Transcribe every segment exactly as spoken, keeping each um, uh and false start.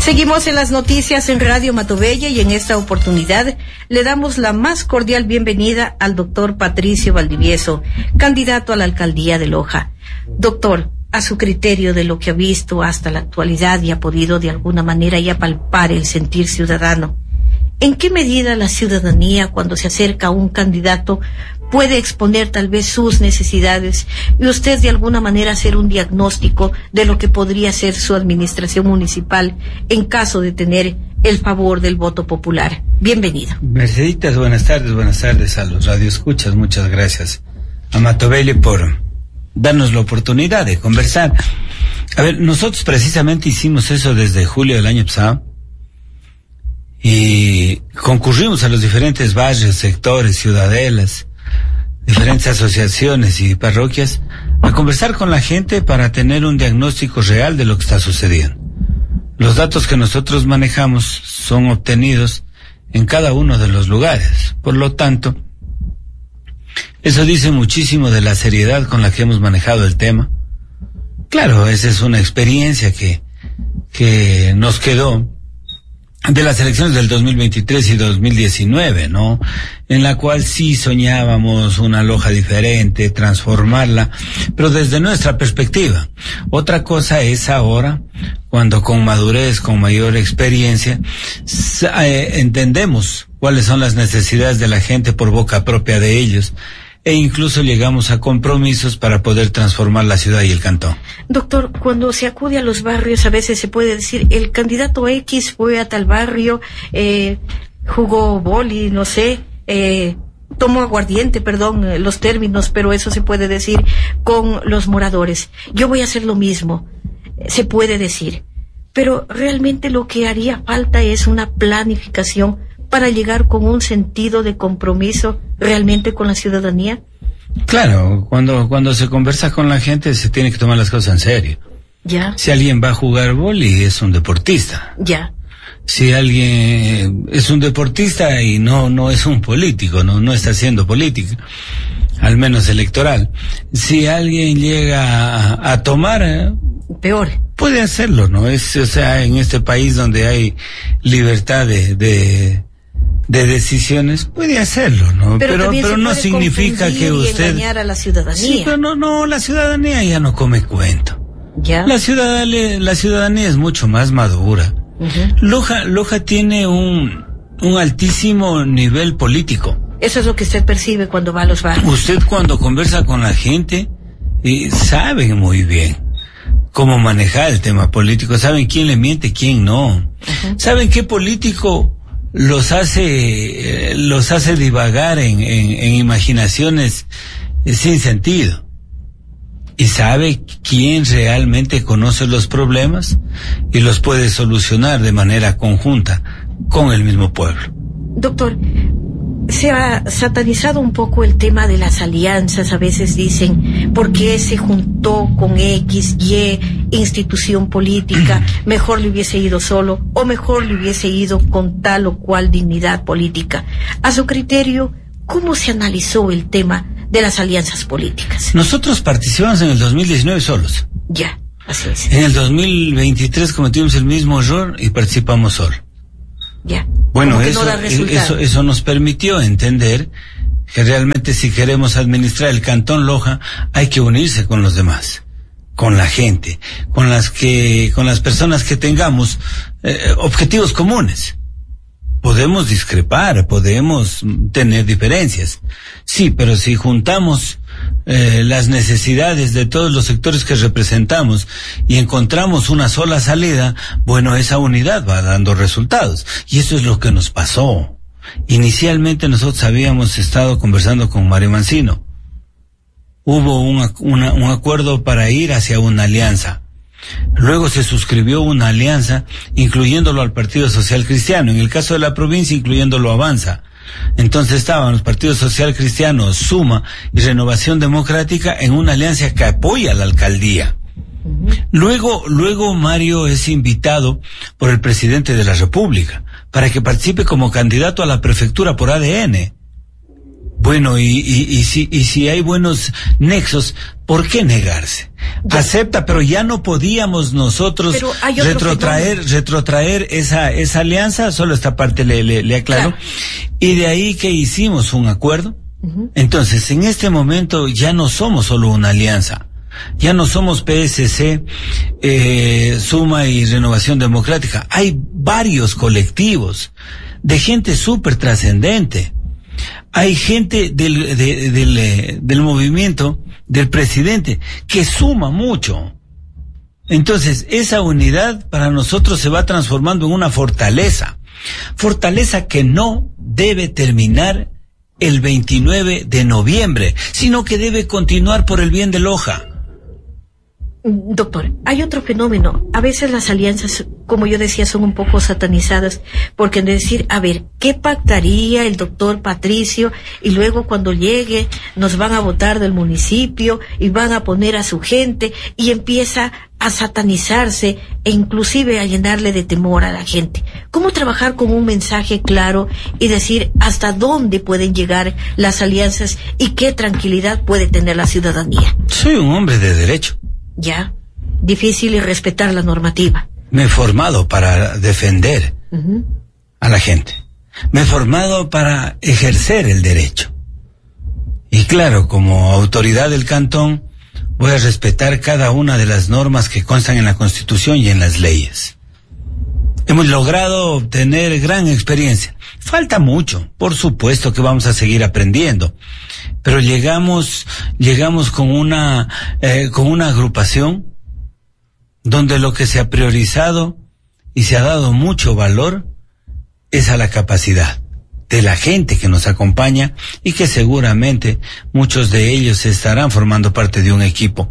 Seguimos en las noticias en Radio Matobella y en esta oportunidad le damos la más cordial bienvenida al doctor Patricio Valdivieso, candidato a la alcaldía de Loja. Doctor, a su criterio de lo que ha visto hasta la actualidad y ha podido de alguna manera ya palpar el sentir ciudadano, ¿en qué medida la ciudadanía cuando se acerca a un candidato puede exponer tal vez sus necesidades y usted de alguna manera hacer un diagnóstico de lo que podría ser su administración municipal en caso de tener el favor del voto popular? Bienvenido. Merceditas, buenas tardes, buenas tardes a los radioescuchas. Muchas gracias a Matobelle por darnos la oportunidad de conversar. A ver, nosotros precisamente hicimos eso desde julio del año pasado y concurrimos a los diferentes barrios, sectores, ciudadelas, diferentes asociaciones y parroquias a conversar con la gente para tener un diagnóstico real de lo que está sucediendo. Los datos que nosotros manejamos son obtenidos en cada uno de los lugares. Por lo tanto, eso dice muchísimo de la seriedad con la que hemos manejado el tema. Claro, esa es una experiencia que, que nos quedó de las elecciones del dos mil veintitrés y dos mil diecinueve, ¿no? En la cual sí soñábamos una Loja diferente, transformarla, pero desde nuestra perspectiva. Otra cosa es ahora, cuando con madurez, con mayor experiencia, eh, entendemos cuáles son las necesidades de la gente por boca propia de ellos, e incluso llegamos a compromisos para poder transformar la ciudad y el cantón. Doctor, cuando se acude a los barrios, a veces se puede decir, el candidato X fue a tal barrio, eh, jugó boli, no sé, eh, tomó aguardiente, perdón, eh, los términos, pero eso se puede decir con los moradores. Yo voy a hacer lo mismo, se puede decir. Pero realmente lo que haría falta es una planificación para llegar con un sentido de compromiso realmente con la ciudadanía. Claro, cuando cuando se conversa con la gente se tiene que tomar las cosas en serio. Ya. Si alguien va a jugar boli, es un deportista. Ya. Si alguien es un deportista y no no es un político, no no está haciendo política, al menos electoral. Si alguien llega a, a tomar, ¿eh? Peor. Puede hacerlo, ¿no? Es, o sea, en este país donde hay libertad de, de, de decisiones, puede hacerlo, ¿no? Pero, pero, pero no significa que usted... engañar a la ciudadanía. Sí, pero no, no, la ciudadanía ya no come cuento. Ya. La ciudadanía, la ciudadanía es mucho más madura. Uh-huh. Loja, Loja tiene un, un altísimo nivel político. Eso es lo que usted percibe cuando va a los barrios. Usted cuando conversa con la gente, eh, sabe muy bien cómo manejar el tema político, saben quién le miente, quién no. Uh-huh. Saben qué político los hace, eh, los hace divagar en, en, en imaginaciones eh, sin sentido. Y sabe quién realmente conoce los problemas y los puede solucionar de manera conjunta con el mismo pueblo. Doctor, se ha satanizado un poco el tema de las alianzas. A veces dicen, ¿por qué se juntó con X, Y institución política? Mejor le hubiese ido solo o mejor le hubiese ido con tal o cual dignidad política. A su criterio, ¿cómo se analizó el tema de las alianzas políticas? Nosotros participamos en el dos mil diecinueve solos. Ya, así es. En el dos mil veintitrés cometimos el mismo error y participamos solos. Ya. Bueno, eso, no eso, eso nos permitió entender que realmente si queremos administrar el Cantón Loja hay que unirse con los demás, con la gente, con las que, con las personas que tengamos eh, objetivos comunes. Podemos discrepar, podemos tener diferencias, sí, pero si juntamos eh, las necesidades de todos los sectores que representamos y encontramos una sola salida, bueno, esa unidad va dando resultados. Y eso es lo que nos pasó. Inicialmente nosotros habíamos estado conversando con Mario Mancino. Hubo una, una, un acuerdo para ir hacia una alianza. Luego se suscribió una alianza incluyéndolo al Partido Social Cristiano. En el caso de la provincia, incluyéndolo a Avanza. Entonces estaban los partidos Social Cristiano, Suma y Renovación Democrática en una alianza que apoya a la alcaldía. Luego, luego Mario es invitado por el presidente de la República para que participe como candidato a la prefectura por A D N. Bueno, y, y, y si, y si hay buenos nexos, ¿por qué negarse? Ya. Acepta, pero ya no podíamos nosotros retrotraer, fenómeno. retrotraer esa, esa alianza, solo esta parte le, le, le aclaro. Claro. Y de ahí que hicimos un acuerdo. Uh-huh. Entonces, en este momento ya no somos solo una alianza. Ya no somos P S C, eh, Suma y Renovación Democrática. Hay varios colectivos de gente súper trascendente. Hay gente del, de, del, del movimiento del presidente que suma mucho. Entonces, esa unidad para nosotros se va transformando en una fortaleza. Fortaleza que no debe terminar el veintinueve de noviembre, sino que debe continuar por el bien de Loja. Doctor, hay otro fenómeno. A veces las alianzas, como yo decía, son un poco satanizadas, porque en decir, a ver, ¿qué pactaría el doctor Patricio? Y luego cuando llegue nos van a votar del municipio y van a poner a su gente, y empieza a satanizarse e inclusive a llenarle de temor a la gente. ¿Cómo trabajar con un mensaje claro y decir hasta dónde pueden llegar las alianzas y qué tranquilidad puede tener la ciudadanía? Soy un hombre de derecho. Ya, difícil y respetar la normativa. Me he formado para defender uh-huh. a la gente. Me he formado para ejercer el derecho. Y claro, como autoridad del cantón, voy a respetar cada una de las normas que constan en la Constitución y en las leyes. Hemos logrado obtener gran experiencia. Falta mucho, por supuesto que vamos a seguir aprendiendo. Pero llegamos, llegamos con una, eh, con una agrupación donde lo que se ha priorizado y se ha dado mucho valor es a la capacidad de la gente que nos acompaña y que seguramente muchos de ellos estarán formando parte de un equipo.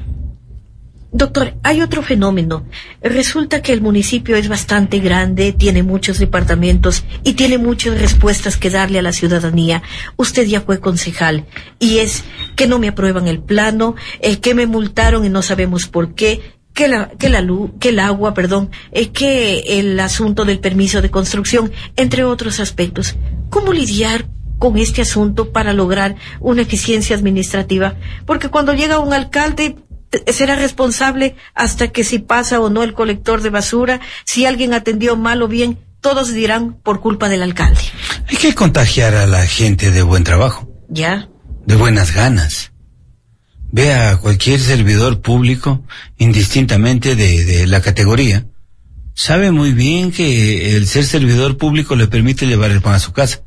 Doctor, hay otro fenómeno. Resulta que el municipio es bastante grande, tiene muchos departamentos y tiene muchas respuestas que darle a la ciudadanía. Usted ya fue concejal y es que no me aprueban el plano, eh, que me multaron y no sabemos por qué, que la, que la luz, que el agua, perdón, eh, que el asunto del permiso de construcción, entre otros aspectos. ¿Cómo lidiar con este asunto para lograr una eficiencia administrativa? Porque cuando llega un alcalde será responsable hasta que si pasa o no el colector de basura, si alguien atendió mal o bien, todos dirán por culpa del alcalde. Hay que contagiar a la gente de buen trabajo. Ya. De buenas ganas. Vea a cualquier servidor público, indistintamente de, de la categoría, sabe muy bien que el ser servidor público le permite llevar el pan a su casa.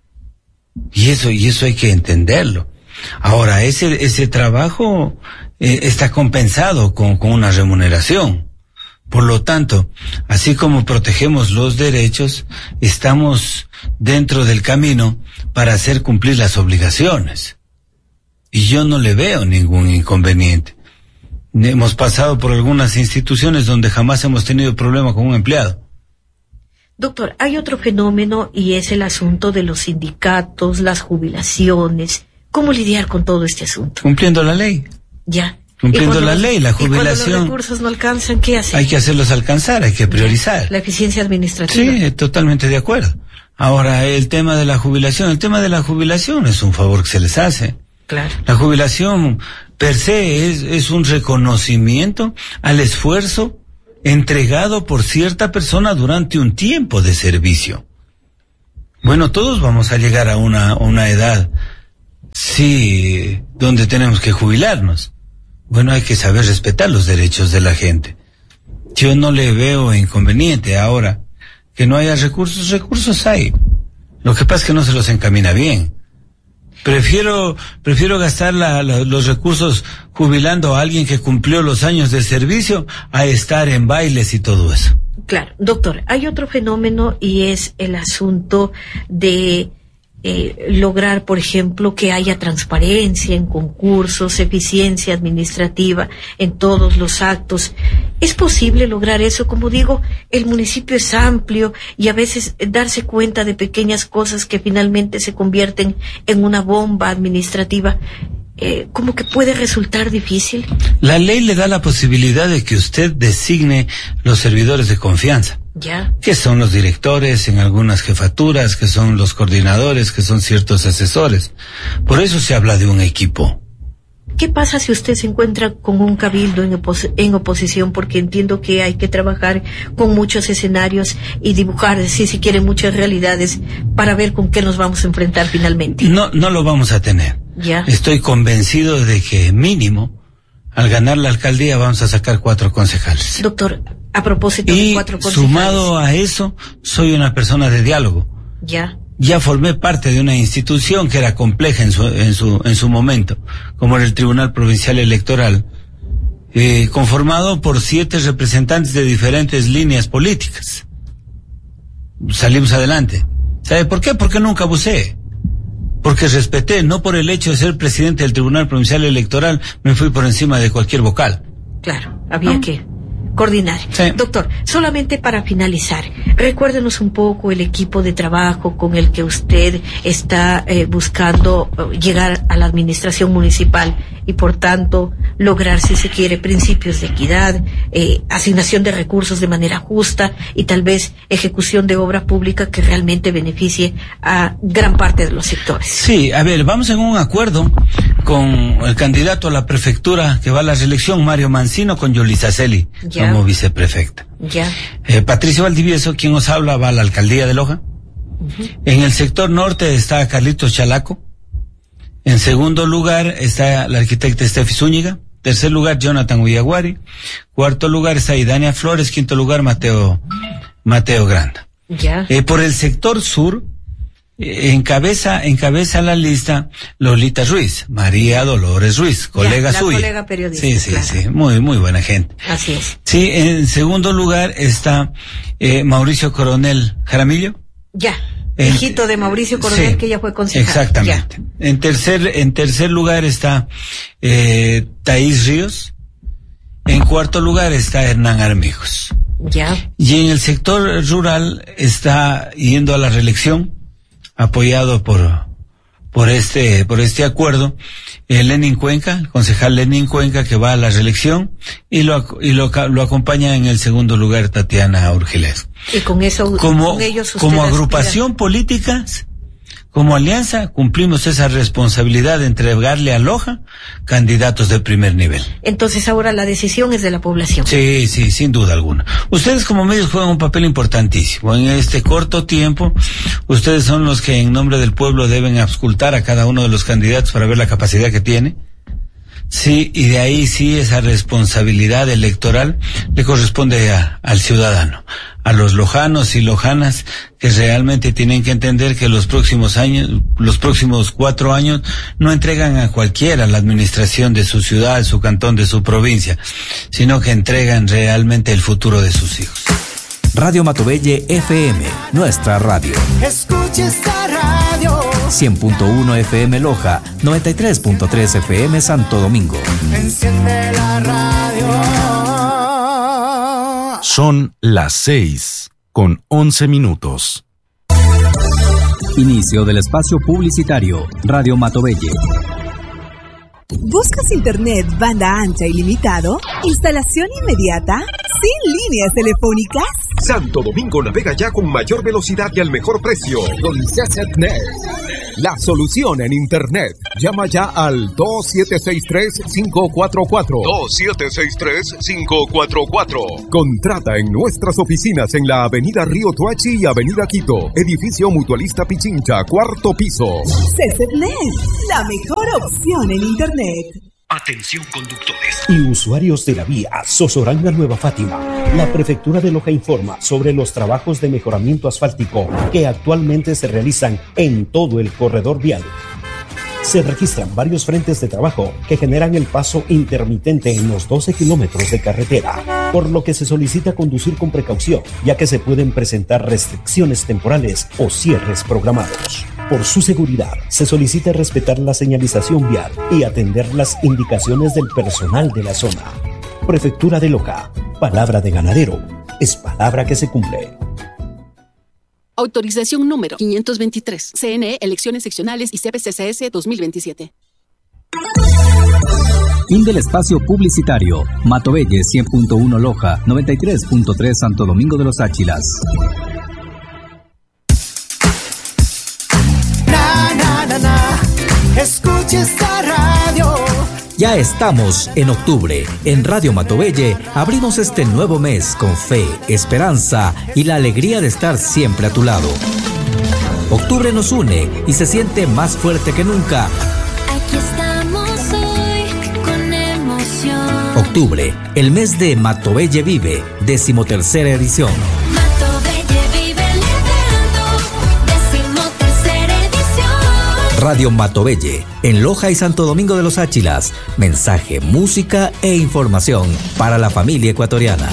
Y eso, y eso hay que entenderlo. Ahora, ese, ese trabajo eh, está compensado con, con una remuneración. Por lo tanto, así como protegemos los derechos, estamos dentro del camino para hacer cumplir las obligaciones. Y yo no le veo ningún inconveniente. Hemos pasado por algunas instituciones donde jamás hemos tenido problema con un empleado. Doctor, hay otro fenómeno y es el asunto de los sindicatos, las jubilaciones. ¿Cómo lidiar con todo este asunto? Cumpliendo la ley. Ya. Cumpliendo la los, ley, la jubilación. Y cuando los recursos no alcanzan, ¿qué hacer? Hay que hacerlos alcanzar, hay que priorizar. La eficiencia administrativa. Sí, totalmente de acuerdo. Ahora, el tema de la jubilación, el tema de la jubilación es un favor que se les hace. Claro. La jubilación per se es, es un reconocimiento al esfuerzo entregado por cierta persona durante un tiempo de servicio. Bueno, todos vamos a llegar a una, a una edad, sí, donde tenemos que jubilarnos. Bueno, hay que saber respetar los derechos de la gente. Yo no le veo inconveniente ahora que no haya recursos, recursos hay. Lo que pasa es que no se los encamina bien. Prefiero, prefiero gastar la, la, los recursos jubilando a alguien que cumplió los años de servicio a estar en bailes y todo eso. Claro, doctor, hay otro fenómeno y es el asunto de eh, lograr, por ejemplo, que haya transparencia en concursos, eficiencia administrativa en todos los actos. ¿Es posible lograr eso? Como digo, el municipio es amplio y a veces darse cuenta de pequeñas cosas que finalmente se convierten en una bomba administrativa, eh, como que puede resultar difícil. La ley le da la posibilidad de que usted designe los servidores de confianza. Ya. Que son los directores en algunas jefaturas, que son los coordinadores, que son ciertos asesores. Por eso se habla de un equipo. ¿Qué pasa si usted se encuentra con un cabildo en, opos- en oposición? Porque entiendo que hay que trabajar con muchos escenarios y dibujar, si se quiere, muchas realidades para ver con qué nos vamos a enfrentar finalmente. No, no lo vamos a tener. Ya. Estoy convencido de que mínimo, al ganar la alcaldía, vamos a sacar cuatro concejales. Doctor, a propósito y de cuatro concejales. Sumado a eso, soy una persona de diálogo. Ya. Ya formé parte de una institución que era compleja en su, en su, en su momento, como era el Tribunal Provincial Electoral, eh, conformado por siete representantes de diferentes líneas políticas. Salimos adelante. ¿Sabe por qué? Porque nunca abusé. Porque respeté, no por el hecho de ser presidente del Tribunal Provincial Electoral, me fui por encima de cualquier vocal. Claro, había ¿No? que coordinar. Sí. Doctor, solamente para finalizar, recuérdenos un poco el equipo de trabajo con el que usted está eh, buscando eh, llegar a la administración municipal y por tanto lograr, si se quiere, principios de equidad, eh, asignación de recursos de manera justa y tal vez ejecución de obra pública que realmente beneficie a gran parte de los sectores. Sí, a ver, vamos en un acuerdo con el candidato a la prefectura que va a la reelección, Mario Mancino, con Yolisa Celi Ya. como viceprefecta. Ya. Eh, Patricio Valdivieso, quien os habla, va a la alcaldía de Loja. Uh-huh. En el sector norte está Carlitos Chalaco. En segundo lugar está la arquitecta Estefi Zúñiga. Tercer lugar, Jonathan Villaguari. Cuarto lugar está Idania Flores. Quinto lugar, Mateo, Mateo Granda. Ya. Eh, por el sector sur, eh, encabeza, encabeza la lista Lolita Ruiz, María Dolores Ruiz, colega la suya. colega periodista, Sí, sí, claro. sí, muy, muy buena gente. Así es. Sí, en segundo lugar está eh, Mauricio Coronel Jaramillo. Ya. En- Hijito de Mauricio Coronel, sí, que ya fue concejal. Exactamente. En tercer, en tercer lugar está eh, Thaís Ríos. En cuarto lugar está Hernán Armijos. Ya. Y en el sector rural está yendo a la reelección, apoyado por por este por este acuerdo, eh, Lenin Cuenca, el concejal Lenin Cuenca, que va a la reelección, y lo ac- y lo, ca- lo acompaña en el segundo lugar Tatiana Urgilés. Y con eso, Como, con ellos usted como aspira. agrupación política, como alianza, cumplimos esa responsabilidad de entregarle a Loja candidatos de primer nivel. Entonces ahora la decisión es de la población. Sí, sí, sin duda alguna. Ustedes como medios juegan un papel importantísimo. En este corto tiempo, ustedes son los que en nombre del pueblo deben auscultar a cada uno de los candidatos para ver la capacidad que tiene. Sí, y de ahí sí esa responsabilidad electoral le corresponde a, al ciudadano, a los lojanos y lojanas que realmente tienen que entender que los próximos años, los próximos cuatro años no entregan a cualquiera la administración de su ciudad, su cantón, de su provincia, sino que entregan realmente el futuro de sus hijos. Radio Matovelle F M, nuestra radio. Escucha esta radio. cien punto uno F M Loja, noventa y tres punto tres F M Santo Domingo. Enciende la radio. Son las seis con once minutos. Inicio del espacio publicitario. Radio Matovelle. ¿Buscas internet banda ancha ilimitado? ¿Instalación inmediata? ¿Sin líneas telefónicas? Santo Domingo navega ya con mayor velocidad y al mejor precio. Con CCNet, la solución en internet. Llama ya al dos siete seis tres, cinco cuatro cuatro. dos siete seis tres, cinco cuatro cuatro. Contrata en nuestras oficinas en la avenida Río Tuachi y avenida Quito. Edificio Mutualista Pichincha, cuarto piso. CCNet, la mejor opción en internet. Atención conductores y usuarios de la vía Sosoranga Nueva Fátima. La Prefectura de Loja informa sobre los trabajos de mejoramiento asfáltico que actualmente se realizan en todo el corredor vial. Se registran varios frentes de trabajo que generan el paso intermitente en los doce kilómetros de carretera, por lo que se solicita conducir con precaución, ya que se pueden presentar restricciones temporales o cierres programados. Por su seguridad, se solicita respetar la señalización vial y atender las indicaciones del personal de la zona. Prefectura de Loja, palabra de ganadero, es palabra que se cumple. Autorización número quinientos veintitrés. C N E, Elecciones Seccionales y C P C C S dos mil veintisiete. Fin del espacio publicitario. Matovelle cien punto uno Loja, noventa y tres punto tres Santo Domingo de los Áchilas. Na, na, na, na. Escucha esta radio. Ya estamos en octubre. En Radio Matovelle abrimos este nuevo mes con fe, esperanza y la alegría de estar siempre a tu lado. Octubre nos une y se siente más fuerte que nunca. Aquí estamos hoy con emoción. Octubre, el mes de Matovelle Vive, decimotercera edición. Matovelle Vive el evento, decimotercera edición. Radio Matovelle, en Loja y Santo Domingo de los Áchilas. Mensaje, música e información para la familia ecuatoriana.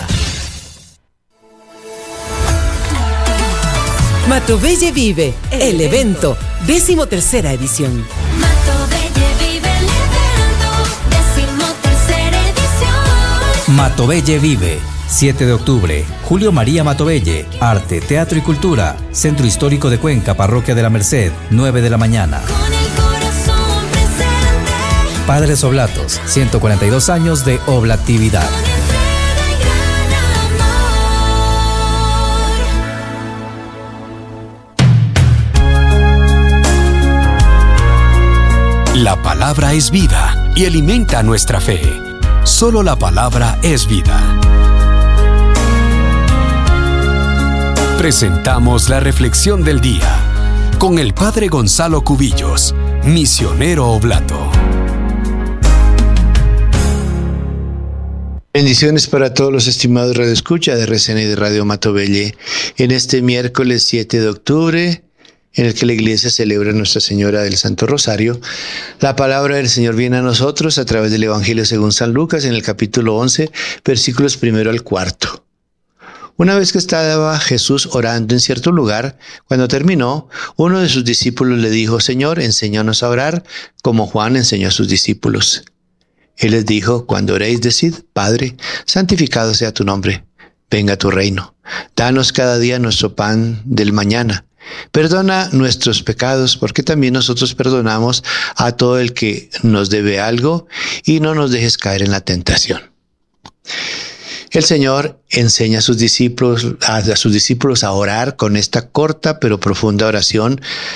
Matovelle Vive, el evento, decimotercera edición. Matovelle Vive el evento, decimotercera edición. Matovelle Vive, siete de octubre, Julio María Matovelle, Arte, Teatro y Cultura, Centro Histórico de Cuenca, Parroquia de la Merced, nueve de la mañana. Con el corazón presente. Padres Oblatos, ciento cuarenta y dos años de oblatividad. La palabra es vida y alimenta nuestra fe. Solo la palabra es vida. Presentamos la reflexión del día con el Padre Gonzalo Cubillos, misionero oblato. Bendiciones para todos los estimados radioescuchas de R C N y de Radio Matovelle en este miércoles siete de octubre, en el que la Iglesia celebra a Nuestra Señora del Santo Rosario. La palabra del Señor viene a nosotros a través del Evangelio según San Lucas, en el capítulo once, versículos primero al cuarto. Una vez que estaba Jesús orando en cierto lugar, cuando terminó, uno de sus discípulos le dijo: Señor, enséñanos a orar, como Juan enseñó a sus discípulos. Él les dijo: cuando oréis, decid: Padre, santificado sea tu nombre, venga tu reino. Danos cada día nuestro pan del mañana. Perdona nuestros pecados, porque también nosotros perdonamos a todo el que nos debe algo, y no nos dejes caer en la tentación. El Señor enseña a sus discípulos, a sus discípulos a orar con esta corta pero profunda oración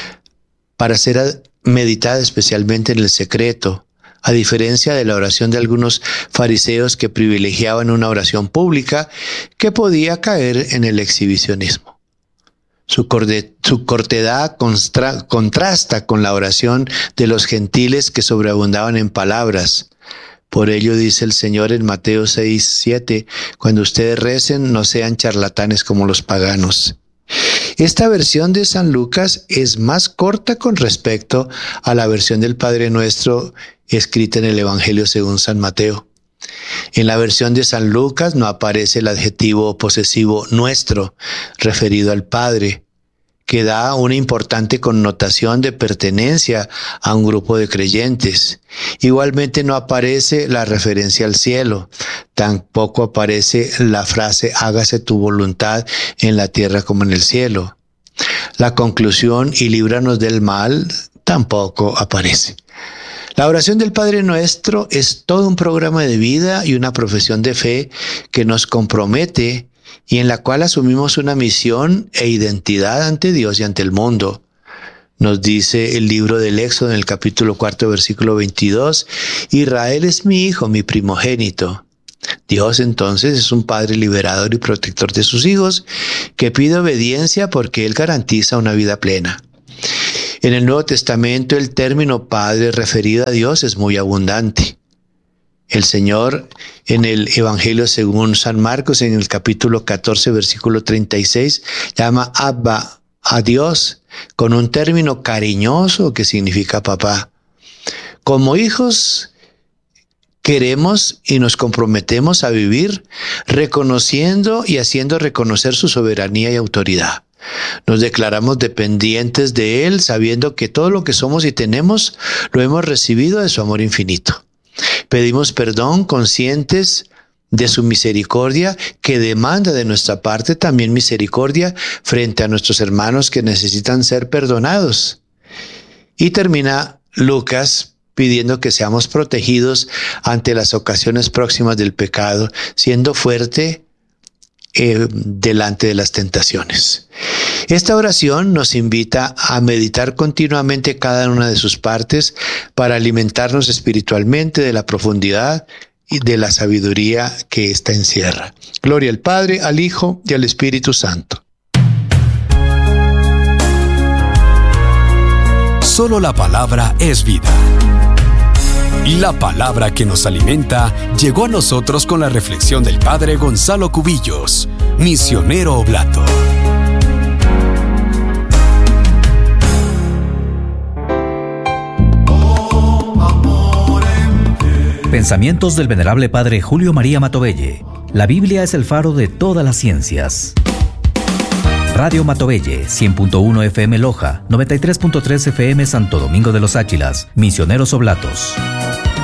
para ser meditada especialmente en el secreto, a diferencia de la oración de algunos fariseos que privilegiaban una oración pública que podía caer en el exhibicionismo. Su, corde, su cortedad constra, contrasta con la oración de los gentiles que sobreabundaban en palabras. Por ello dice el Señor en Mateo seis, siete, cuando ustedes recen, no sean charlatanes como los paganos. Esta versión de San Lucas es más corta con respecto a la versión del Padre Nuestro escrita en el Evangelio según San Mateo. En la versión de San Lucas no aparece el adjetivo posesivo nuestro, referido al Padre, que da una importante connotación de pertenencia a un grupo de creyentes. Igualmente no aparece la referencia al cielo, tampoco aparece la frase hágase tu voluntad en la tierra como en el cielo. La conclusión y líbranos del mal tampoco aparece. La oración del Padre Nuestro es todo un programa de vida y una profesión de fe que nos compromete y en la cual asumimos una misión e identidad ante Dios y ante el mundo. Nos dice el libro del Éxodo en el capítulo cuarto, versículo veintidós, Israel es mi hijo, mi primogénito. Dios entonces es un Padre liberador y protector de sus hijos que pide obediencia porque Él garantiza una vida plena. En el Nuevo Testamento el término Padre referido a Dios es muy abundante. El Señor en el Evangelio según San Marcos en el capítulo catorce versículo treinta y seis llama Abba a Dios con un término cariñoso que significa papá. Como hijos queremos y nos comprometemos a vivir reconociendo y haciendo reconocer su soberanía y autoridad. Nos declaramos dependientes de Él, sabiendo que todo lo que somos y tenemos lo hemos recibido de su amor infinito. Pedimos perdón conscientes de su misericordia, que demanda de nuestra parte también misericordia frente a nuestros hermanos que necesitan ser perdonados. Y termina Lucas pidiendo que seamos protegidos ante las ocasiones próximas del pecado, siendo fuerte eh, delante de las tentaciones. Esta oración nos invita a meditar continuamente cada una de sus partes para alimentarnos espiritualmente de la profundidad y de la sabiduría que ésta encierra. Gloria al Padre, al Hijo y al Espíritu Santo. Solo la palabra es vida. La palabra que nos alimenta llegó a nosotros con la reflexión del Padre Gonzalo Cubillos, misionero oblato. Pensamientos del venerable Padre Julio María Matovelle. La Biblia es el faro de todas las ciencias. Radio Matovelle, cien punto uno F M Loja, noventa y tres punto tres F M Santo Domingo de los Áchilas, Misioneros Oblatos.